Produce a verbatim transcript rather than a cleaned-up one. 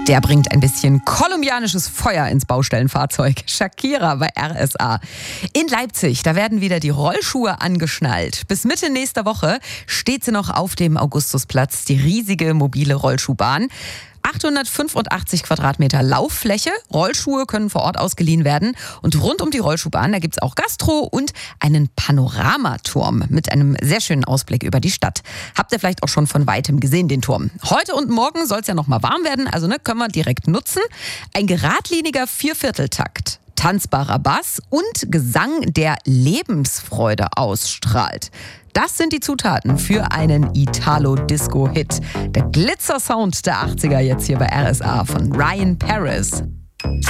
Der bringt ein bisschen kolumbianisches Feuer ins Baustellenfahrzeug. Shakira bei R S A. In Leipzig, da werden wieder die Rollschuhe angeschnallt. Bis Mitte nächster Woche steht sie noch auf dem Augustusplatz, die riesige mobile Rollschuhbahn. achthundertfünfundachtzig Quadratmeter Lauffläche. Rollschuhe können vor Ort ausgeliehen werden. Und rund um die Rollschuhbahn, da gibt es auch Gastro und einen Panoramaturm mit einem sehr schönen Ausblick über die Stadt. Habt ihr vielleicht auch schon von Weitem gesehen, den Turm. Heute und morgen soll es ja noch mal warm werden, also ne, können wir direkt nutzen. Ein geradliniger Viervierteltakt, tanzbarer Bass und Gesang, der Lebensfreude ausstrahlt. Das sind die Zutaten für einen Italo-Disco-Hit. Der Glitzer-Sound der achtziger jetzt hier bei R S A von Ryan Paris.